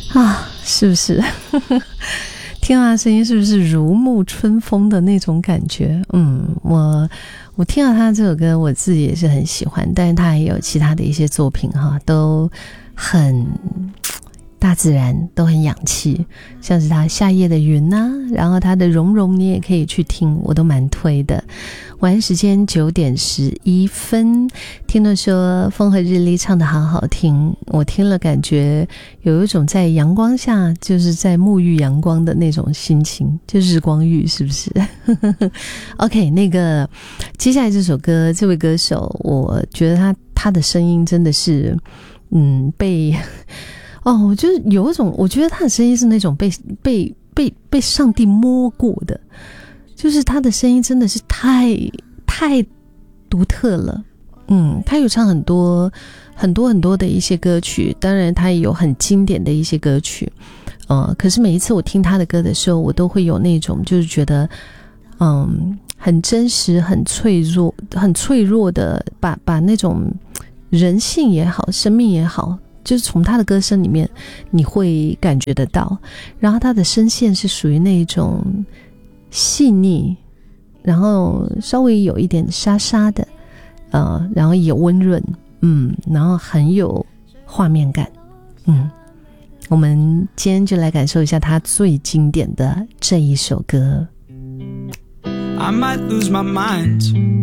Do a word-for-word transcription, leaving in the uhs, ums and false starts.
啊，是不是听到他声音是不是如沐春风的那种感觉？嗯，我我听到他这首歌我自己也是很喜欢，但是他也有其他的一些作品哈，都很大自然，都很氧气，像是他夏夜的云啊，然后他的融融你也可以去听，我都蛮推的。晚安时间九点十一分，听了说风和日丽唱得好好听，我听了感觉有一种在阳光下就是在沐浴阳光的那种心情，就日光浴，是不是OK， 那个接下来这首歌，这位歌手我觉得他他的声音真的是嗯被哦，我就是有一种，我觉得他的声音是那种被被被被上帝摸过的，就是他的声音真的是太太独特了。嗯，他有唱很多很多很多的一些歌曲，当然他也有很经典的一些歌曲。呃，可是每一次我听他的歌的时候，我都会有那种就是觉得，嗯，很真实、很脆弱、很脆弱的，把把那种人性也好、生命也好。就是从他的歌声里面你会感觉得到，然后他的声线是属于那种细腻，然后稍微有一点沙沙的呃，然后也温润，嗯，然后很有画面感。嗯，我们今天就来感受一下他最经典的这一首歌。 I might lose my mind